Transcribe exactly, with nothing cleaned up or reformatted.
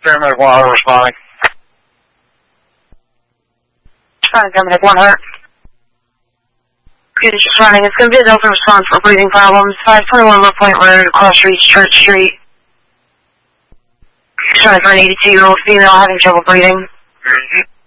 Paramedic one Heart responding. Responding, Paramedic one Heart. Good, just running. It's going to be an open response for breathing problems. five twenty-one Low Point Road, across Reach Church Street. Responding for an eighty-two-year-old female having trouble breathing. Mm-hmm.